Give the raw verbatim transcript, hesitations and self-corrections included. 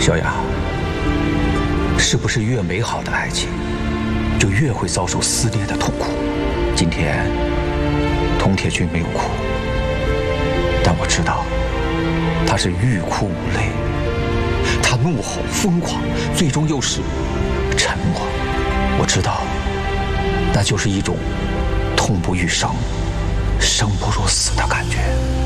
小雅，是不是越美好的爱情，就越会遭受撕裂的痛苦？今天，佟铁军没有哭，但我知道，他是欲哭无泪。他怒吼疯狂，最终又是沉默。我知道，那就是一种痛不欲生、生不如死的感觉。